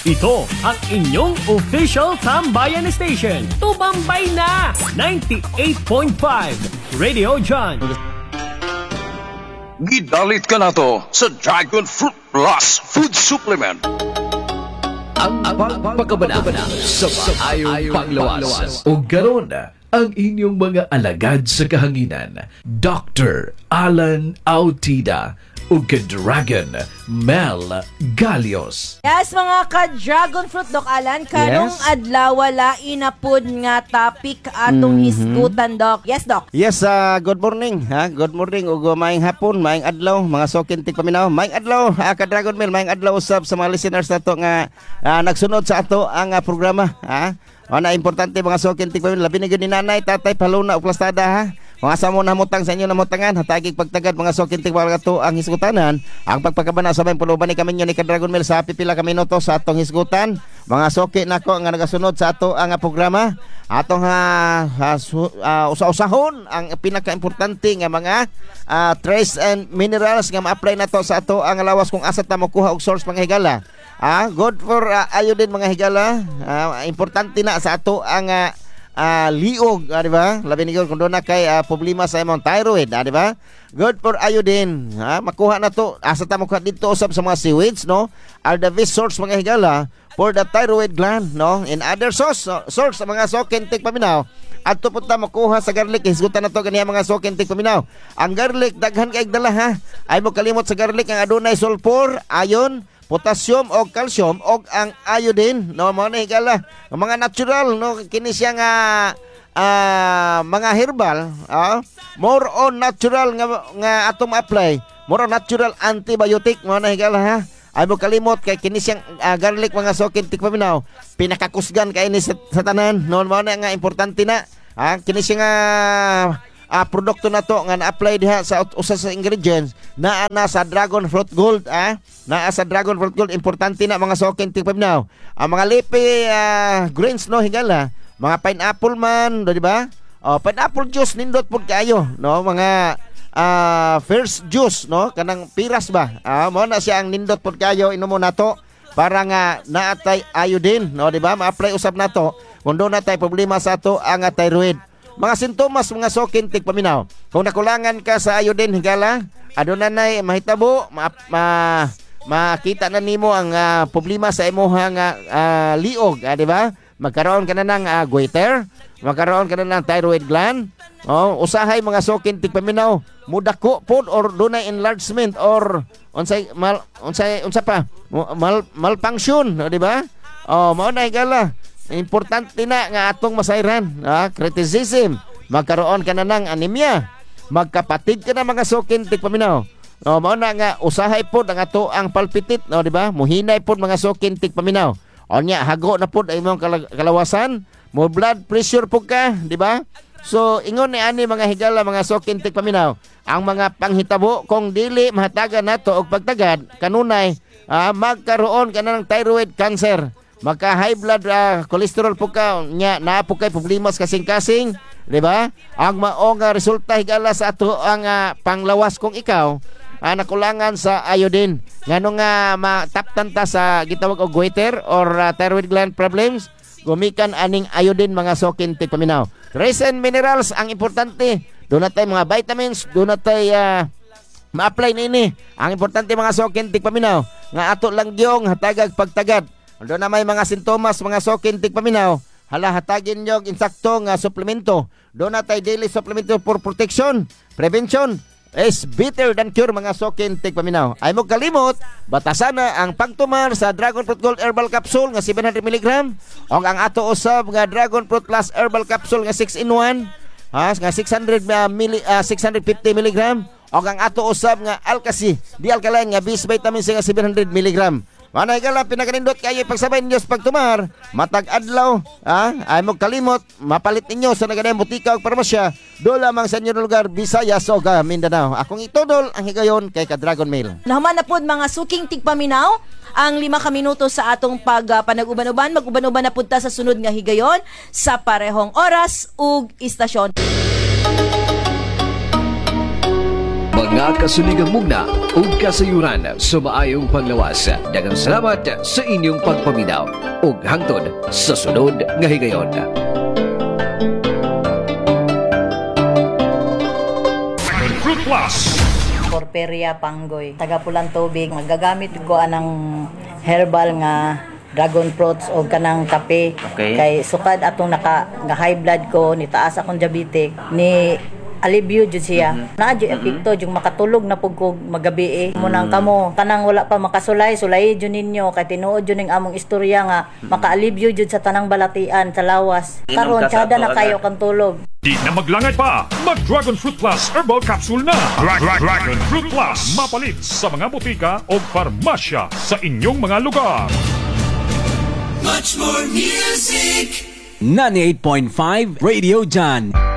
Ito ang inyong official Tambayan Station. Tumambay na! 98.5 Radio John. Gidalit ka na to sa Dragon Fruit Plus Food Supplement. Ang pagpakabanabana sa maayong panglawas. O garon ang inyong mga alagad sa kahanginan. Dr. Alan Autida o ka-Dragon Mel Galios. Yes, mga ka-Dragon Fruit, Doc Alan. Karong adlaw wala inapod nga topic atong hisgutan, Doc. Yes, Doc. Yes, good morning. Good morning ug maayong hapon, maayong adlaw, mga sokintik paminaw. Maayong adlaw, ka-Dragon Mel, maayong adlaw usab sa mga listeners nato nga nagsunod sa ato ang programa. Na importante mga sokintik paminaw, labi na gyud ni nanay, tatay, paluna ug plastada ha. Mga samo na mutang sa inyo na mutangan, hatagig pagtagad mga sokintik mga to ang hisgutanan. Ang pagpakabana sa may puluban ni kami nyo ni ka-Dragon Mel sa pipila ka minuto sa atong hisgutan. Mga soki nako nga nagasunod sa ato ang programa. Atong usa-usahon ang pinaka-importante nga mga trace and minerals nga ma-apply nato sa ato ang lawas kung asa ta makuha og source panghigala. Good for iodine mga higala. Importante na sa ato ang liog, di ba? Labi ni kung doon na kay problema sa imong thyroid, di ba? Good for iodine. Makuha na to. Asa ta makuha dito usab sa mga seaweeds, no? Are the best source mga higala for the thyroid gland, no? In other source sa mga sokintik paminaw. Adto pud ta makuha sa garlic. Hisgutan na to ganiya mga sokintik paminaw. Ang garlic daghan kay dala ha. Ay mo kalimot sa garlic ang adunay sulfur, iron, potassium o calcium o ang iodine, no, mo na higala mga natural, no, kini siya nga mga herbal, more on natural nga atong apply, more on natural antibiotic, mo na higala ha. Ay mo kalimot kay kini siyang garlic mga sokintik paminaw, pinakakusgan kay ni sa tanan, no, mo na nga importante na kini siya nga produkto na to nga na-apply diha sa usa sa ingredients na sa Dragon Fruit Gold, naa sa Dragon Fruit Gold. Importante na mga sokintik paminaw. Ang mga leafy greens, no, higala, mga pineapple man, di ba? Pineapple juice nindot pud kayo, no, mga first juice, no, kanang piras ba, mo na siya ang nindot pud kayo, inumo nato para nga naatay iodine, no, di ba? Ma-apply usab nato kung doon natay problema sa ato ang thyroid. Mga sintomas mga sokintik paminaw. Kung nakulangan ka sa iodine higala, adunay mahitabo, makita na nimo ang problema sa imuha nga liog, di ba? Magkaroon ka na ng goiter, magkaroon ka na ng thyroid gland. Usahay mga sokintik paminaw, mudako pod or dunay enlargement or unsa pa malfunction, di ba? Mao na higala. Importante na nga atong masayran, criticism, magkaroon ka na ng anemia, magkapatid ka na mga sokintik paminaw. Mao na nga usahay pod ang ato ang palpitit, no, di ba? Muhinay pod mga sokintik paminaw. Onya hago na pod ay imong kalawasan, mo blood pressure pod ka, di ba? So ingon ni ani mga higala mga sokintik paminaw, ang mga panghitabo kung dili mahatagan nato og pagtagad kanunay magkaroon ka na ng thyroid cancer. Magka high blood cholesterol po ka nya na po kay problema sa kasing-kasing, di ba? Ang maong resulta higala sa ato ang panglawas kung ikaw nakulangan sa iodine. Ngano nga mataptan ta sa gitawag og goiter or thyroid gland problems, gumikan aning iodine mga sokintik paminaw. Trace and minerals ang importante. Doon natay mga vitamins, doon natay ma-apply na ini. Ang importante mga sokintik paminaw nga ato lang gyong hatagag pagtagad. Doon na may mga sintomas, mga sokintik paminaw, hatagin nyo insakto nga suplemento. Doon na tayo daily supplemento for protection, prevention is better than cure mga sokintik paminaw. Ay mo kalimot, batasan na ang pagtumar sa Dragon Fruit Gold Herbal Capsule nga 700 mg o ang ato usab nga Dragon Fruit Plus Herbal Capsule nga 6-in-1 nga 650 mg o ang ato usab nga Alkaci D-alkaline nga bis vitamin C nga 700 mg. Manay gala pinakanindot kayo pagsabay ninyo sa pagtumar, matag adlaw, ay mo kalimot, mapalit ninyo sa naganayang butika o parmasya, do lamang sa inyong lugar, Visayas o Mindanao. Akong itudol ang higayon kay ka-Dragon Mail. Nahaman na po mga suking tigpaminaw, ang 5 ka minuto sa atong panag-uban-uban, mag-uban-uban na punta sa sunod nga higayon sa parehong oras ug istasyon. mga kasuligang mugna ug kasayuran sa maayong panglawas. Daghang salamat sa inyong pagpaminaw ug hangtod sa sunod nga higayon. Fruit Plus. Porperia Panggoy, taga Pulang Tubig. Magagamit ko anang herbal nga dragon fruits o kanang kape. Okay. Kay sukad atong nga high blood ko, ni taas akong diabetic, ni alibyo jud siya. Naa jud epekto jud makatulog na pug ko magabi munang kamo kanang wala pa makasulay jud ninyo kay tinuod jud ning among istorya nga makaalibyo jud sa tanang balatian sa lawas. Karon kada na kayo kang tulog. Di na maglangay pa, mag-Dragon Fruit Plus Herbal Capsule na. Dragon Fruit Plus, mapalit sa mga butika o farmasya sa inyong mga lugar. Much more music. 98.5 Radio John.